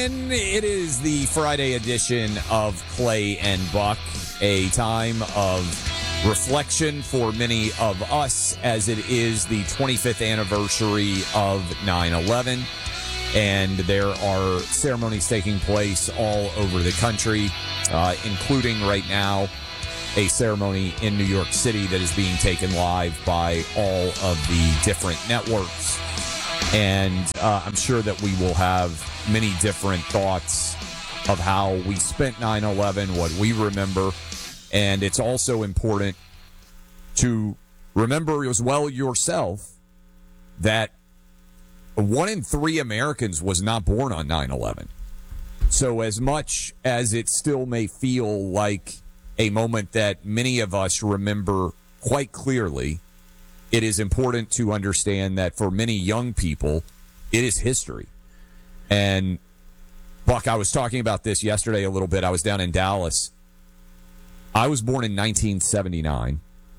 in. It is the Friday edition of Clay and Buck, a time of reflection for many of us as it is the 25th anniversary of 9/11. And there are ceremonies taking place all over the country, including right now a ceremony in New York City that is being taken live by all of the different networks. And I'm sure that we will have many different thoughts of how we spent 9/11, what we remember. And it's also important to remember as well yourself that 1 in 3 Americans was not born on 9/11. So as much as it still may feel like a moment that many of us remember quite clearly, it is important to understand that for many young people, it is history. And, Buck, I was talking about this yesterday a little bit. I was down in Dallas. I was born in 1979.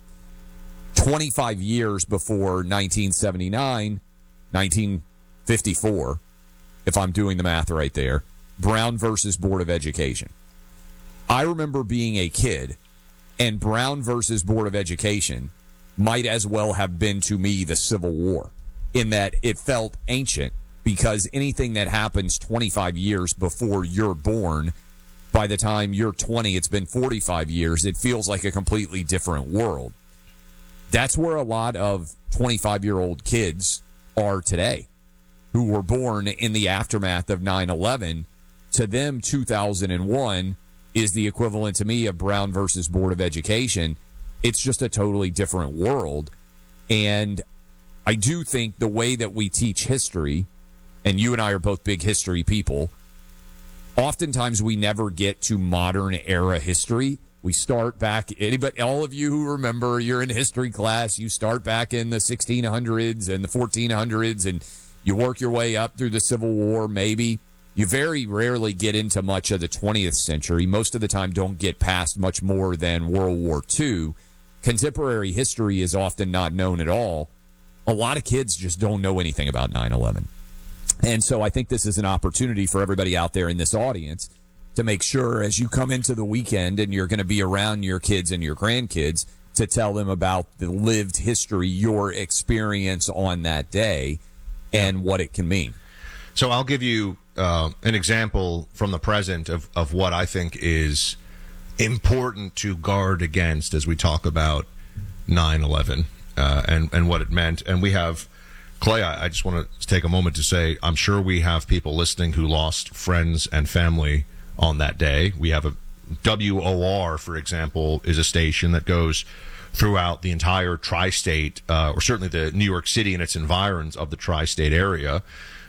25 years before 1979, 1954, if I'm doing the math right there, Brown versus Board of Education. I remember being a kid, and Brown versus Board of Education might as well have been to me the Civil War, in that it felt ancient because anything that happens 25 years before you're born, by the time you're 20, it's been 45 years, it feels like a completely different world. That's where a lot of 25-year-old kids are today, who were born in the aftermath of 9/11. To them, 2001 is the equivalent to me of Brown versus Board of Education. It's just a totally different world. And I do think the way that we teach history, and you and I are both big history people, oftentimes we never get to modern era history. We start back, all of you who remember, you're in history class, you start back in the 1600s and the 1400s, and you work your way up through the Civil War, maybe. You very rarely get into much of the 20th century. Most of the time don't get past much more than World War II. Contemporary history is often not known at all. A lot of kids just don't know anything about 9/11. And so I think this is an opportunity for everybody out there in this audience to make sure as you come into the weekend and you're going to be around your kids and your grandkids to tell them about the lived history, your experience on that day, and what it can mean. So I'll give you an example from the present of what I think is important to guard against as we talk about 9/11 and what it meant. And we have, Clay, I just want to take a moment to say, I'm sure we have people listening who lost friends and family on that day. We have a WOR, for example, is a station that goes throughout the entire tri-state, or certainly the New York City and its environs of the tri-state area.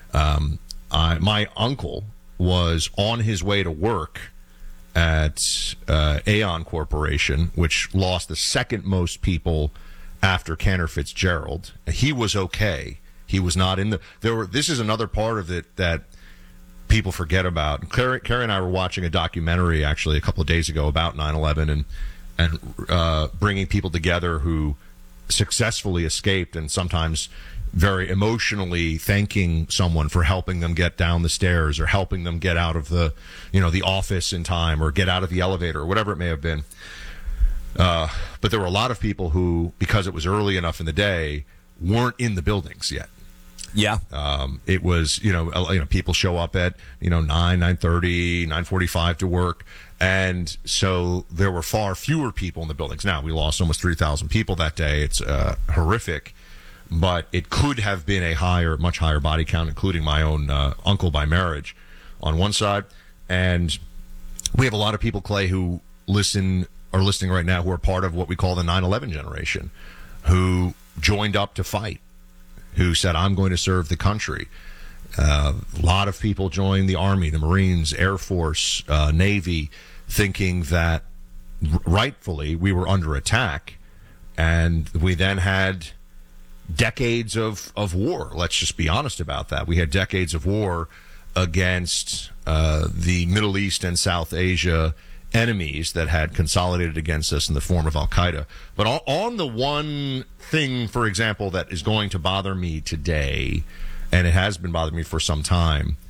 My uncle was on his way to work at Aon Corporation, which lost the second most people after Cantor Fitzgerald. He was okay. He was not in the... This is another part of it that people forget about. Carrie and I were watching a documentary, actually, a couple of days ago about 9/11 and bringing people together who successfully escaped and sometimes very emotionally thanking someone for helping them get down the stairs or helping them get out of the office in time or get out of the elevator or whatever it may have been. But there were a lot of people who, because it was early enough in the day, weren't in the buildings yet. Yeah. It was, people show up at, 9:30, 9:45 to work. And so there were far fewer people in the buildings. Now, we lost almost 3,000 people that day. It's horrific. But it could have been a much higher body count, including my own uncle by marriage on one side. And we have a lot of people, Clay, who are listening right now who are part of what we call the 9/11 generation, who joined up to fight, who said, I'm going to serve the country. A lot of people joined the Army, the Marines, Air Force, Navy, thinking that rightfully we were under attack. And we then had decades of war. Let's just be honest about that. We had decades of war against the Middle East and South Asia enemies that had consolidated against us in the form of Al-Qaeda. But on the one thing, for example, that is going to bother me today, and it has been bothering me for some time,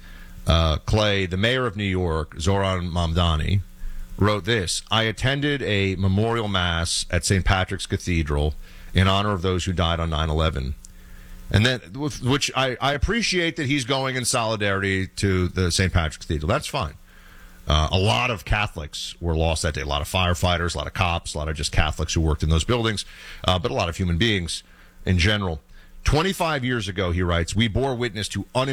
Clay, the mayor of New York, Zoran Mamdani, wrote this: I attended a memorial mass at St. Patrick's Cathedral in honor of those who died on 9/11. And then, which I appreciate that he's going in solidarity to the St. Patrick's Cathedral. That's fine. A lot of Catholics were lost that day. A lot of firefighters, a lot of cops, a lot of just Catholics who worked in those buildings, but a lot of human beings in general. 25 years ago, he writes, we bore witness to